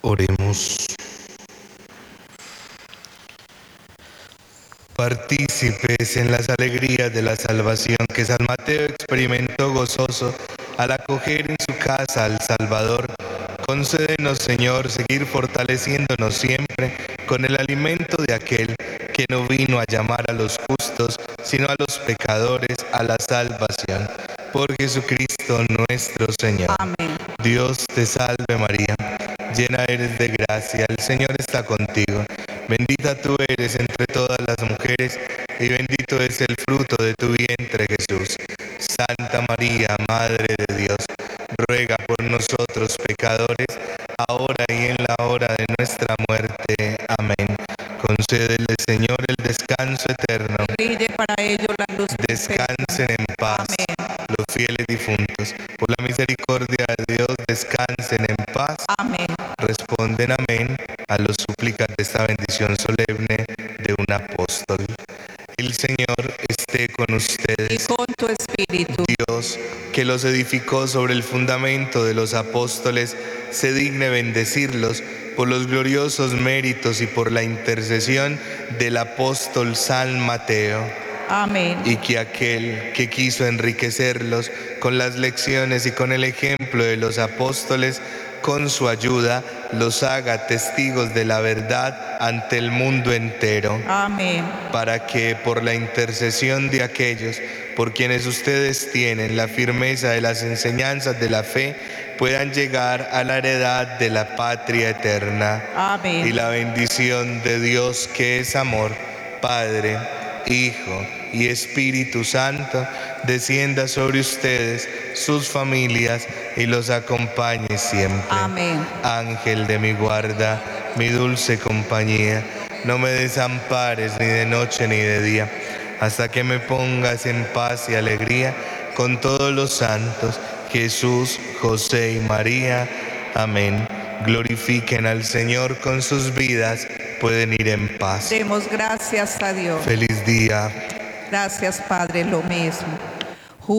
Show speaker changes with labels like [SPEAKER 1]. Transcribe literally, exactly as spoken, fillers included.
[SPEAKER 1] Oremos. Partícipes en las alegrías de la salvación que San Mateo experimentó gozoso al acoger en su casa al Salvador, concédenos, Señor, seguir fortaleciéndonos siempre con el alimento de aquel que no vino a llamar a los justos, sino a los pecadores a la salvación. Por Jesucristo nuestro Señor.
[SPEAKER 2] Amén.
[SPEAKER 1] Dios te salve María, llena eres de gracia, el Señor está contigo. Bendita tú eres entre todas las mujeres, y bendito es el fruto de tu vientre, Jesús. Santa María, Madre de Dios, ruega por nosotros pecadores, ahora y en la hora de nuestra muerte. Amén. Concédele, Señor, el descanso eterno.
[SPEAKER 2] Brille para ello la luz perfecta.
[SPEAKER 1] Descansen en paz.
[SPEAKER 2] Amén.
[SPEAKER 1] Los fieles difuntos, por la misericordia de Dios, descansen en paz.
[SPEAKER 2] Amén.
[SPEAKER 1] Responden amén a los súplicas de esta bendición solemne de un apóstol. El Señor esté con
[SPEAKER 2] Y
[SPEAKER 1] ustedes.
[SPEAKER 2] con tu espíritu.
[SPEAKER 1] Dios, que los edificó sobre el fundamento de los apóstoles, se digne bendecirlos por los gloriosos méritos y por la intercesión del apóstol San Mateo.
[SPEAKER 2] Amén.
[SPEAKER 1] Y que aquel que quiso enriquecerlos con las lecciones y con el ejemplo de los apóstoles, con su ayuda, los haga testigos de la verdad ante el mundo entero.
[SPEAKER 2] Amén.
[SPEAKER 1] Para que por la intercesión de aquellos por quienes ustedes tienen la firmeza de las enseñanzas de la fe, puedan llegar a la heredad de la patria eterna.
[SPEAKER 2] Amén.
[SPEAKER 1] Y la bendición de Dios, que es amor, Padre, Hijo y Espíritu Santo, descienda sobre ustedes, sus familias, y los acompañe siempre.
[SPEAKER 2] Amén.
[SPEAKER 1] Ángel de mi guarda, mi dulce compañía, no me desampares ni de noche ni de día, hasta que me pongas en paz y alegría con todos los santos, Jesús, José y María. Amén. Glorifiquen al Señor con sus vidas, pueden ir en paz.
[SPEAKER 2] Demos gracias a Dios.
[SPEAKER 1] Feliz día.
[SPEAKER 2] Gracias, Padre, lo mismo.